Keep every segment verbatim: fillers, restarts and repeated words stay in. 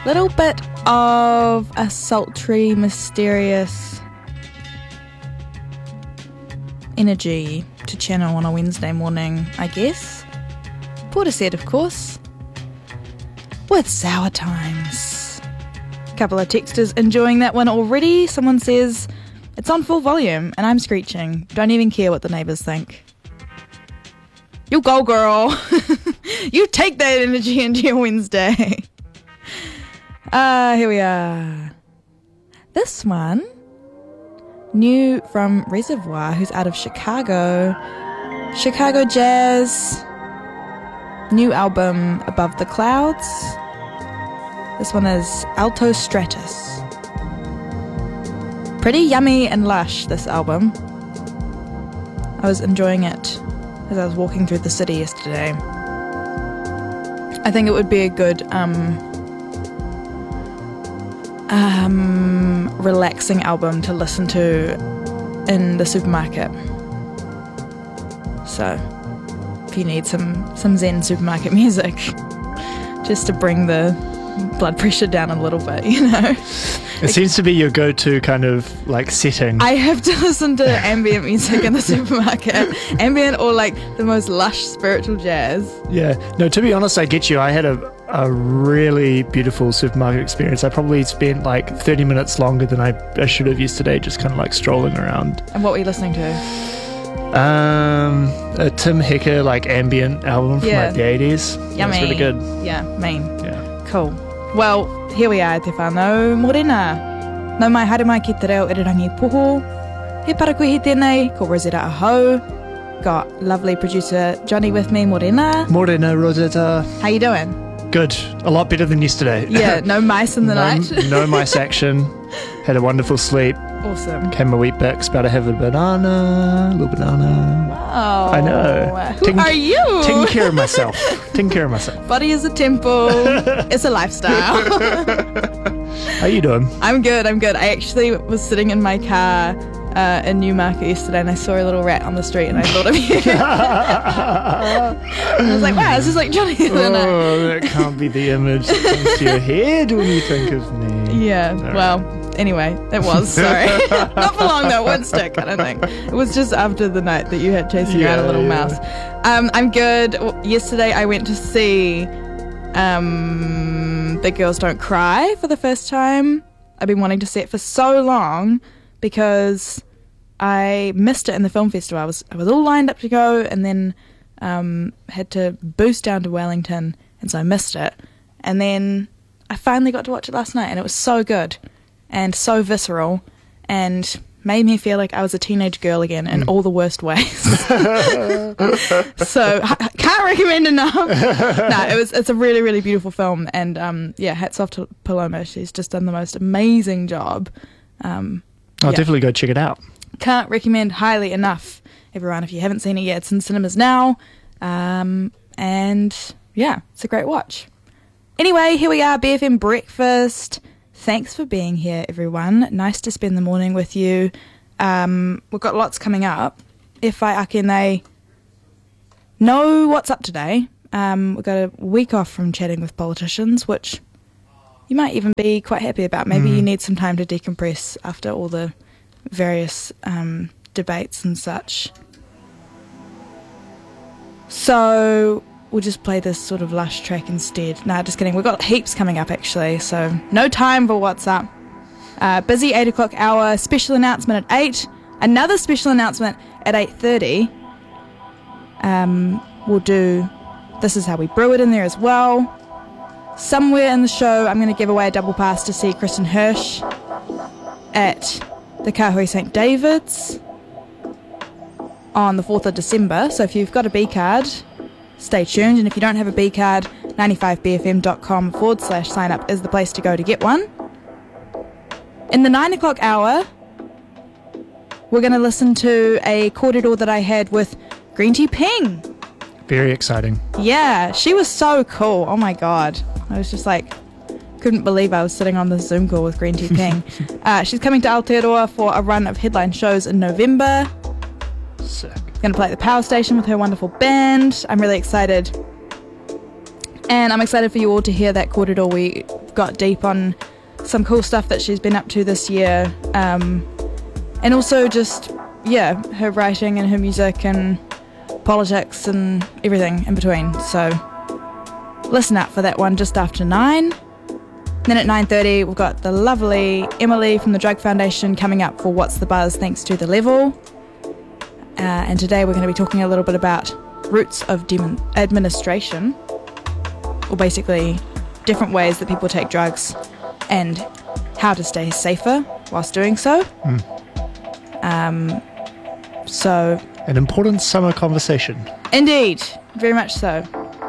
Little bit of a sultry, mysterious energy to channel on a Wednesday morning, I guess. Portishead, of course, with Sour Times. A couple of texters enjoying that one already. Someone says, it's on full volume and I'm screeching. Don't even care what the neighbours think. You go, girl. You take that energy into your Wednesday. Ah, uh, here we are. This one, new from Reservoir, who's out of Chicago. Chicago Jazz. New album, Above the Clouds. This one is Alto Stratus. Pretty yummy and lush, this album. I was enjoying it as I was walking through the city yesterday. I think it would be a good um, um, relaxing album to listen to in the supermarket. So, if you need some, some Zen supermarket music, just to bring the blood pressure down a little bit, you know. It like, seems to be your go-to kind of like setting. I have to listen to ambient music in the supermarket. Ambient or like the most lush spiritual jazz. Yeah. No, to be honest, I get you. I had a, a really beautiful supermarket experience. I probably spent like thirty minutes longer than I, I should have yesterday, just kind of like strolling around. And what were you listening to? Um, a Tim Hecker like ambient album from yeah. like the eighties. Yummy. That's really good. Yeah, mean. Yeah. Cool. Well, here we are, te whānau morena. Nau mai haere mai ki te reo irirangi poho. He paraku hi tēnei, ko Rosetta Aho. Got lovely producer Johnny with me, morena. Morena, Rosetta. How you doing? Good. A lot better than yesterday. Yeah, no mice in the no, night. No mice action. Had a wonderful sleep. Awesome. Came my wheat bix, about to have a banana, a little banana. Wow. I know. Who taking, are you? Taking care of myself. Taking care of myself. Body is a temple. It's a lifestyle. How you doing? I'm good, I'm good. I actually was sitting in my car uh, in Newmarket yesterday and I saw a little rat on the street and I thought of you. And I was like, wow, this is like Johnny. Oh, that can't be the image that comes to your head when you think of me. Yeah, Sorry. well, anyway, it was, sorry. Not for long though, it would stick, I don't think. It was just after the night that you had chasing yeah, around a little yeah. mouse. Um, I'm good. Yesterday I went to see um, The Girls Don't Cry for the first time. I've been wanting to see it for so long because I missed it in the film festival. I was I was all lined up to go and then um, had to boost down to Wellington, and so I missed it. And then I finally got to watch it last night, and it was so good and so visceral and made me feel like I was a teenage girl again in mm. all the worst ways. So I can't recommend enough. No, it was it's a really, really beautiful film, and um, yeah, hats off to Paloma. She's just done the most amazing job. Um, I'll yeah. definitely go check it out. Can't recommend highly enough, everyone. If you haven't seen it yet, it's in cinemas now. Um, and yeah, it's a great watch. Anyway, here we are, B F M Breakfast. Thanks for being here, everyone. Nice to spend the morning with you. Um, we've got lots coming up. E whai ake nei know what's up today. Um, we've got a week off from chatting with politicians, which you might even be quite happy about. Maybe mm. you need some time to decompress after all the various um, debates and such. So we'll just play this sort of lush track instead. Nah, just kidding. We've got heaps coming up, actually, so no time for what's up. Uh, busy eight o'clock hour, special announcement at eight. Another special announcement at eight thirty. Um, we'll do This Is How We Brew It in there as well. Somewhere in the show, I'm going to give away a double pass to see Kristen Hirsch at the Kahui Saint David's on the fourth of December. So if you've got a B card, stay tuned. And if you don't have a B card, ninety-five b f m dot com forward slash sign up is the place to go to get one. In the nine o'clock hour, we're going to listen to a corridor that I had with Green Tea Ping. Very exciting. Yeah, she was so cool. Oh my God. I was just like, couldn't believe I was sitting on this Zoom call with Green Tea Ping. uh, she's coming to Aotearoa for a run of headline shows in November. Sick. Going to play at the Power Station with her wonderful band. I'm really excited. And I'm excited for you all to hear that corridor we got deep on some cool stuff that she's been up to this year, um, and also just, yeah, her writing and her music and politics and everything in between. So listen out for that one just after nine. Then at nine thirty, we've got the lovely Emily from the Drug Foundation coming up for What's the Buzz thanks to The Level. Uh, and today we're going to be talking a little bit about routes of dem- administration, or basically different ways that people take drugs and how to stay safer whilst doing so. Mm. Um, so... An important summer conversation. Indeed, very much so.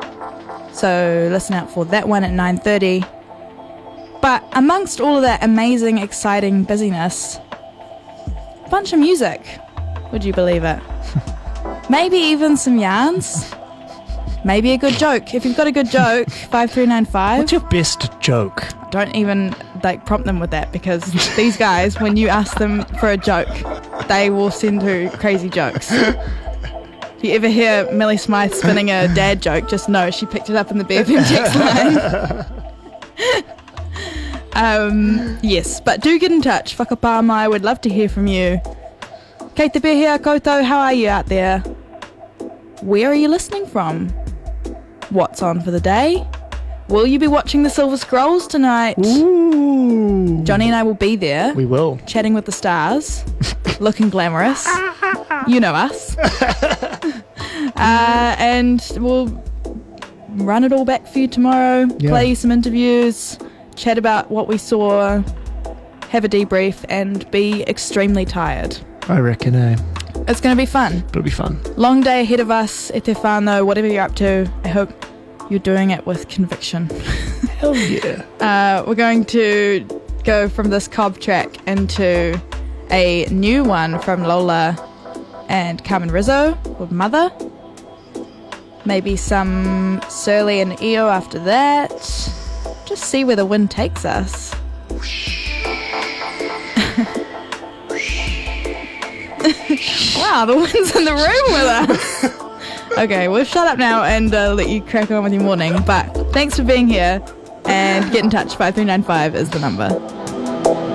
So listen out for that one at nine thirty. But amongst all of that amazing, exciting busyness, a bunch of music. Would you believe it? Maybe even some yarns. Maybe a good joke. If you've got a good joke, five three nine five. What's your best joke? Don't even like prompt them with that, because these guys, when you ask them for a joke, they will send you crazy jokes. If you ever hear Millie Smythe spinning a dad joke, just know she picked it up in the B F M text line. um, yes, but do get in touch. Whakapāma, I would love to hear from you. Kei te pēhea koutou, how are you out there? Where are you listening from? What's on for the day? Will you be watching the Silver Scrolls tonight? Ooh. Johnny and I will be there. We will. Chatting with the stars. Looking glamorous. You know us. uh, and we'll run it all back for you tomorrow. Yeah. Play you some interviews. Chat about what we saw. Have a debrief and be extremely tired. I reckon, eh? It's going to be fun. It'll be fun. Long day ahead of us. E te whānau, whatever you're up to. I hope you're doing it with conviction. Hell yeah. Uh, we're going to go from this Cobb track into a new one from Lola and Carmen Rizzo called Mother. Maybe some Surly and E O after that. Just see where the wind takes us. Wow, the wind's in the room with us. Okay, we'll shut up now and uh, let you crack on with your morning. But thanks for being here, and get in touch. five three nine five is the number.